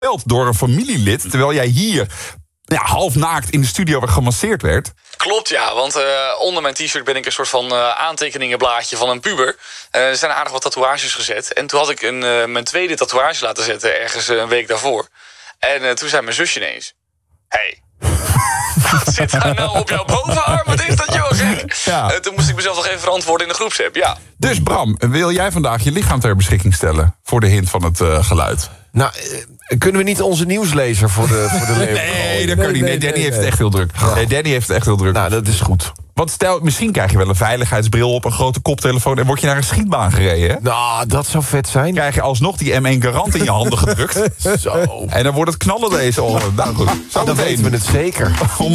door een familielid, terwijl jij hier half naakt in de studio waar gemasseerd werd. Klopt, ja, want onder mijn t-shirt ben ik een soort van aantekeningenblaadje van een puber. Er zijn aardig wat tatoeages gezet. En toen had ik mijn tweede tatoeage laten zetten, ergens een week daarvoor. En toen zei mijn zusje ineens: hey, wat zit daar nou op jouw bovenarm? Wat is dat, joh, gek? Ja. Toen moest ik mezelf nog even verantwoorden in de groepsapp, ja. Dus Bram, wil jij vandaag je lichaam ter beschikking stellen voor de hint van het geluid? Nou, kunnen we niet onze nieuwslezer voor de leeuw? Nee, dat kan niet. Nee, Danny heeft het echt heel druk. Nee, Danny heeft het echt heel druk. Nou, dat is goed. Want stel, misschien krijg je wel een veiligheidsbril op, een grote koptelefoon en word je naar een schietbaan gereden, hè? Nou, dat zou vet zijn. Krijg je alsnog die M1 Garant in je handen gedrukt. Zo. En dan wordt het knallen deze oren. Nou goed, Dan weten we het zeker.